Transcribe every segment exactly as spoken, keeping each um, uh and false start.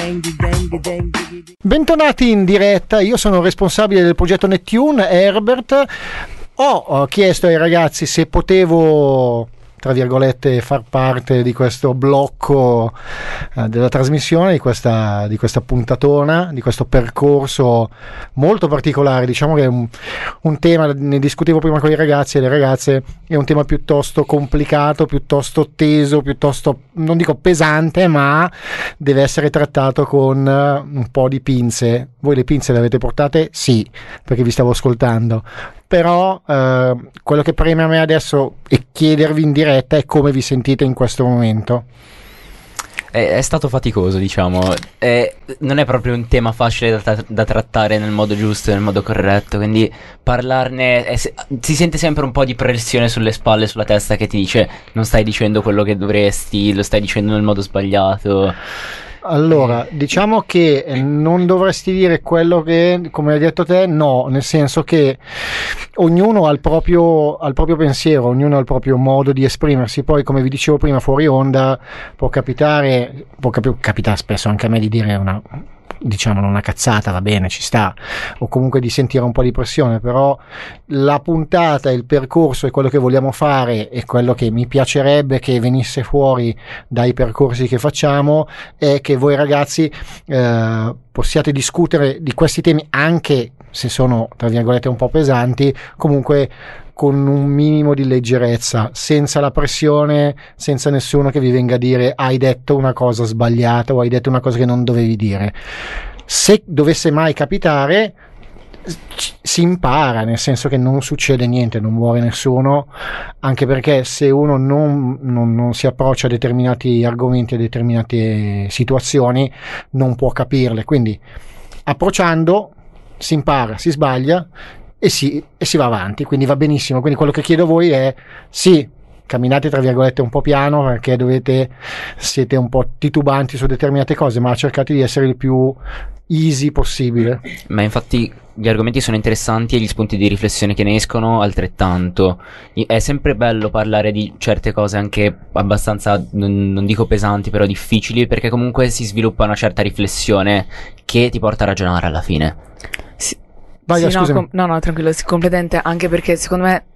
Bentornati in diretta, io sono responsabile del progetto Nettune, Herbert. Ho, ho chiesto ai ragazzi se potevo, tra virgolette, far parte di questo blocco eh, della trasmissione, di questa, di questa puntatona, di questo percorso molto particolare. Diciamo che è un, un tema, ne discutevo prima con i ragazzi e le ragazze, è un tema piuttosto complicato, piuttosto teso, piuttosto, non dico pesante, ma deve essere trattato con uh, un po' di pinze. Voi le pinze le avete portate? Sì, perché vi stavo ascoltando. Però eh, quello che preme a me adesso è chiedervi in diretta è come vi sentite in questo momento. È, è stato faticoso, diciamo. È, non è proprio un tema facile da, da trattare nel modo giusto, nel modo corretto. Quindi parlarne è, si sente sempre un po' di pressione sulle spalle, sulla testa, che ti dice non stai dicendo quello che dovresti, lo stai dicendo nel modo sbagliato. Allora, diciamo che non dovresti dire quello che, come hai detto te, no, nel senso che ognuno ha il proprio, ha il proprio pensiero, ognuno ha il proprio modo di esprimersi. Poi, come vi dicevo prima, fuori onda può capitare, può cap- capitare spesso anche a me di dire una, diciamo, una cazzata, va bene, ci sta, o comunque di sentire un po' di pressione, però la puntata, il percorso e quello che vogliamo fare e quello che mi piacerebbe che venisse fuori dai percorsi che facciamo è che voi ragazzi eh, possiate discutere di questi temi, anche se sono tra virgolette un po' pesanti, comunque con un minimo di leggerezza, senza la pressione, senza nessuno che vi venga a dire hai detto una cosa sbagliata o hai detto una cosa che non dovevi dire. Se dovesse mai capitare, si impara, nel senso che non succede niente, non muore nessuno, anche perché se uno non, non, non si approccia a determinati argomenti, a determinate situazioni, non può capirle. Quindi approcciando si impara, si sbaglia e si, e si va avanti, quindi va benissimo. Quindi quello che chiedo a voi è sì, camminate tra virgolette un po' piano, perché dovete, siete un po' titubanti su determinate cose, ma cercate di essere il più easy possibile. Ma infatti gli argomenti sono interessanti e gli spunti di riflessione che ne escono altrettanto. È sempre bello parlare di certe cose anche abbastanza, non, non dico pesanti, però difficili, perché comunque si sviluppa una certa riflessione che ti porta a ragionare alla fine. Sì. Vai, sì, no, com- no, no, tranquillo, completamente, anche perché secondo me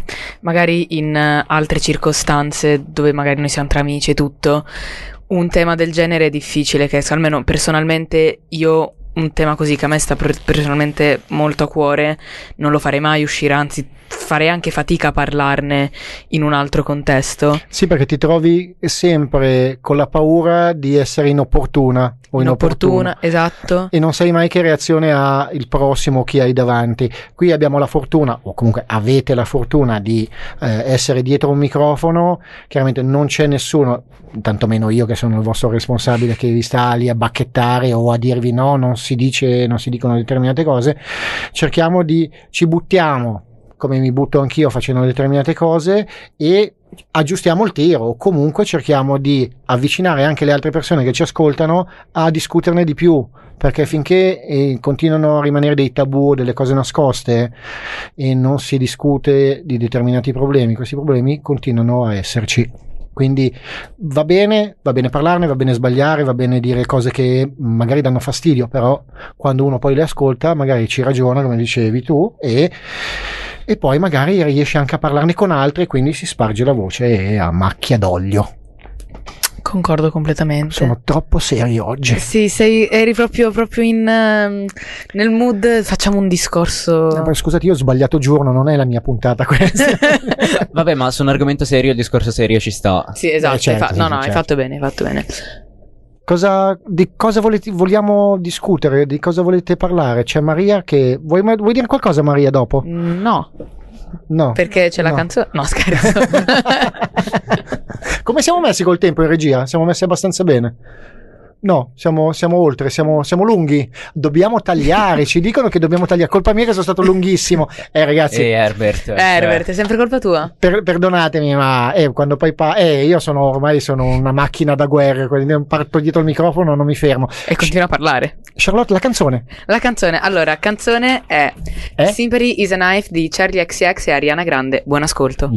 magari in uh, altre circostanze dove magari noi siamo tra amici e tutto, un tema del genere è difficile, che almeno personalmente io un tema così che a me sta per- personalmente molto a cuore non lo farei mai uscire, anzi farei anche fatica a parlarne in un altro contesto. Sì, perché ti trovi sempre con la paura di essere inopportuna o inopportuna, inopportuna, esatto, e non sai mai che reazione ha il prossimo, chi hai davanti. Qui abbiamo la fortuna, o comunque avete la fortuna di eh, essere dietro un microfono, chiaramente non c'è nessuno, tantomeno io che sono il vostro responsabile, che vi sta lì a bacchettare o a dirvi no, non si dice, non si dicono determinate cose. Cerchiamo di, ci buttiamo come mi butto anch'io facendo determinate cose e aggiustiamo il tiro, o comunque cerchiamo di avvicinare anche le altre persone che ci ascoltano a discuterne di più, perché finché eh, continuano a rimanere dei tabù, delle cose nascoste e non si discute di determinati problemi, questi problemi continuano a esserci. Quindi va bene, va bene parlarne, va bene sbagliare, va bene dire cose che magari danno fastidio, però quando uno poi le ascolta magari ci ragiona, come dicevi tu, e, e poi magari riesce anche a parlarne con altri e quindi si sparge la voce a macchia d'olio. Concordo completamente. Sono troppo serio oggi. Sì, sei, eri proprio, proprio in uh, nel mood. Facciamo un discorso. No, scusate, io ho sbagliato giorno, non è la mia puntata questa. Vabbè, ma su un argomento serio il discorso serio ci sta. Sì, esatto. Eh, certo, hai fa- sì, no, sì, no, certo. hai fatto bene, hai fatto bene. Cosa, di cosa volete, vogliamo discutere? Di cosa volete parlare? C'è Maria che... Vuoi, vuoi dire qualcosa, Maria, dopo? No. No. Perché c'è la no. canzone? No, scherzo. Come siamo messi col tempo in regia? Siamo messi abbastanza bene. No, siamo, siamo oltre, siamo, siamo lunghi. Dobbiamo tagliare, ci dicono che dobbiamo tagliare. Colpa mia che sono stato lunghissimo. Eh ragazzi, E Herbert. eh, Herbert, è sempre colpa tua. per, perdonatemi, ma eh, quando poi pa- eh, io sono ormai sono una macchina da guerra, quindi parto dietro il microfono, non mi fermo. E continua a parlare. Charlotte, la canzone. La canzone, allora, canzone è Eh? Sympathy is a Knife di Charlie X C X e Ariana Grande. Buon ascolto.